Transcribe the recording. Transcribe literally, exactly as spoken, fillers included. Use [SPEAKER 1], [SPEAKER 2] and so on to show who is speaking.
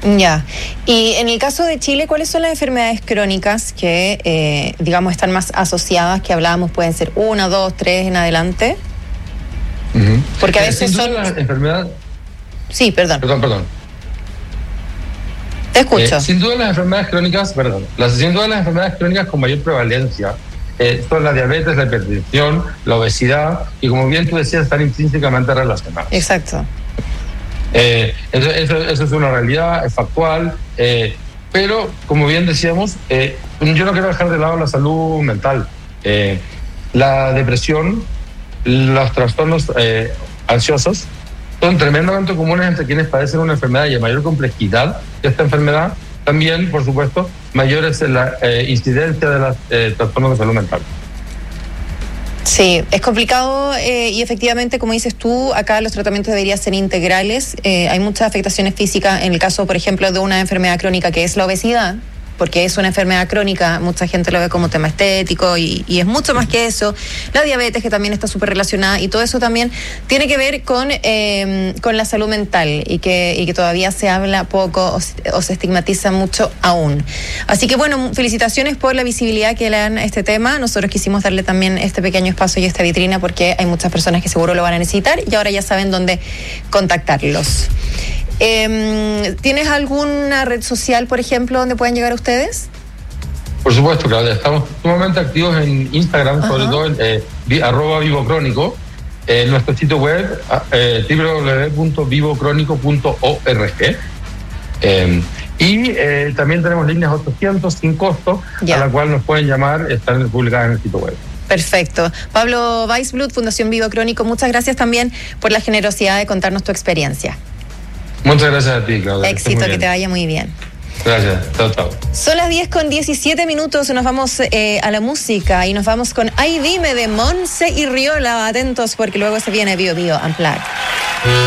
[SPEAKER 1] Ya. Y en el caso de Chile, ¿cuáles son las enfermedades crónicas que, eh, digamos, están más asociadas, que hablábamos, pueden ser una, dos, tres en adelante?
[SPEAKER 2] Uh-huh.
[SPEAKER 1] Porque a
[SPEAKER 2] eh,
[SPEAKER 1] veces son...
[SPEAKER 2] las enfermedades...
[SPEAKER 1] Sí, perdón.
[SPEAKER 2] Perdón, perdón.
[SPEAKER 1] Te escucho.
[SPEAKER 2] Eh, sin duda las enfermedades crónicas, perdón, las, sin duda las enfermedades crónicas con mayor prevalencia eh, son la diabetes, la hipertensión, la obesidad, y como bien tú decías, están intrínsecamente relacionadas.
[SPEAKER 1] Exacto.
[SPEAKER 2] Eh, eso, eso, eso es una realidad, es factual, eh, pero como bien decíamos, eh, yo no quiero dejar de lado la salud mental. Eh, la depresión, los trastornos eh, ansiosos son tremendamente comunes entre quienes padecen una enfermedad, y a mayor complejidad de esta enfermedad, también, por supuesto, mayor es la eh, incidencia de los eh, trastornos de salud mental.
[SPEAKER 1] Sí, es complicado eh, y efectivamente, como dices tú, acá los tratamientos deberían ser integrales. Eh, hay muchas afectaciones físicas en el caso, por ejemplo, de una enfermedad crónica que es la obesidad, porque es una enfermedad crónica, mucha gente lo ve como tema estético y, y es mucho más que eso. La diabetes, que también está súper relacionada, y todo eso también tiene que ver con, eh, con la salud mental, y que, y que todavía se habla poco o, o se estigmatiza mucho aún. Así que bueno, felicitaciones por la visibilidad que le dan a este tema. Nosotros quisimos darle también este pequeño espacio y esta vitrina porque hay muchas personas que seguro lo van a necesitar y ahora ya saben dónde contactarlos. Eh, ¿Tienes alguna red social, por ejemplo, donde puedan llegar a ustedes?
[SPEAKER 2] Por supuesto, Claudia. Estamos sumamente activos en Instagram, uh-huh. sobre todo en eh, vi, arroba vivocrónico, en eh, nuestro sitio web eh, doble u doble u doble u punto vivocrónico punto org. Eh, y eh, también tenemos líneas ochocientos sin costo, yeah. a la cual nos pueden llamar, están publicadas en el sitio web.
[SPEAKER 1] Perfecto. Pablo Weisblut, Fundación Vivo Crónico, muchas gracias también por la generosidad de contarnos tu experiencia.
[SPEAKER 2] Muchas gracias a ti, Claudia.
[SPEAKER 1] Éxito, que, que te vaya muy bien.
[SPEAKER 2] Gracias, chao, chao.
[SPEAKER 1] Son las diez con diecisiete minutos, nos vamos eh, a la música y nos vamos con Ay Dime de Monse y Riola. Atentos porque luego se viene Bio Bio Unplugged.